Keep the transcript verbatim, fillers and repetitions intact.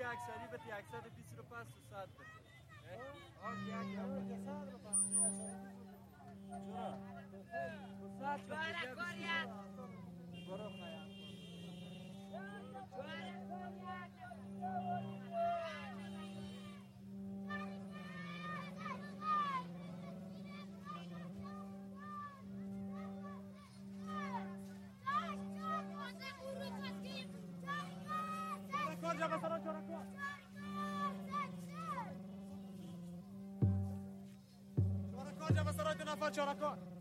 اکثری به صد و بیست رو پس و صد بده آه یک یک صد رو پس چرا؟ صد چواره کاریت برو خیام چواره کاریت کار جا بسرا چورا کار چورا کار جا بسرا دو نفر چورا کار